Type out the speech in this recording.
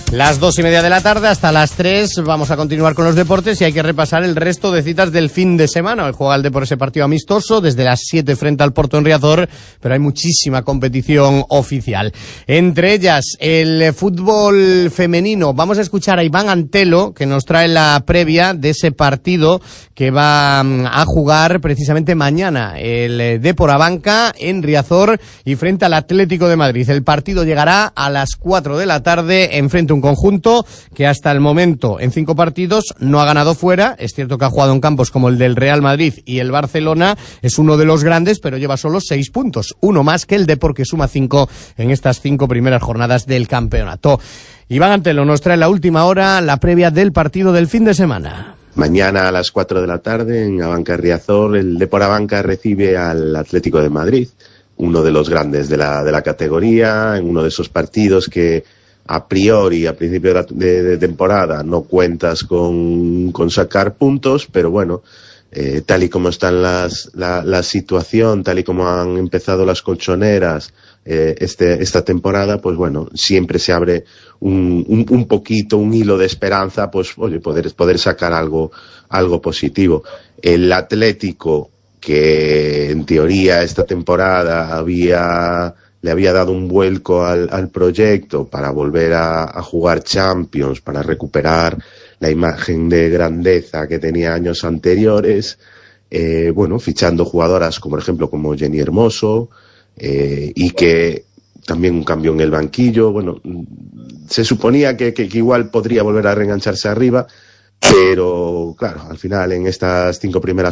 Las 2:30 de la tarde hasta las 3 vamos a continuar con los deportes y hay que repasar el resto de citas del fin de semana. Hoy juega el Depor ese partido amistoso desde las 7 frente al Porto en Riazor, pero hay muchísima competición oficial. Entre ellas, el fútbol femenino. Vamos a escuchar a Iván Antelo, que nos trae la previa de ese partido que va a jugar precisamente mañana. El Depor Abanca en Riazor y frente al Atlético de Madrid. El partido llegará a las 4 de la tarde enfrente a un conjunto que hasta el momento en 5 partidos no ha ganado fuera. Es cierto que ha jugado en campos como el del Real Madrid y el Barcelona, es uno de los grandes, pero lleva solo 6 puntos, uno más que el Depor, que suma 5 en estas 5 primeras jornadas del campeonato. Iván Antelo nos trae la última hora, la previa del partido del fin de semana. Mañana a las 4 de la tarde en Abanca Riazor, el Depor Abanca recibe al Atlético de Madrid, uno de los grandes de la categoría, en uno de esos partidos que a priori, a principio de temporada, no cuentas con sacar puntos, pero bueno, tal y como está la situación, tal y como han empezado las colchoneras esta temporada, pues bueno, siempre se abre un poquito, un hilo de esperanza, pues oye, poder sacar algo positivo. El Atlético, que en teoría esta temporada le había dado un vuelco al proyecto para volver a jugar Champions, para recuperar la imagen de grandeza que tenía años anteriores, fichando jugadoras como, por ejemplo, como Jenny Hermoso, y que también un cambio en el banquillo. Bueno, se suponía que igual podría volver a reengancharse arriba, pero claro, al final en estas 5 primeras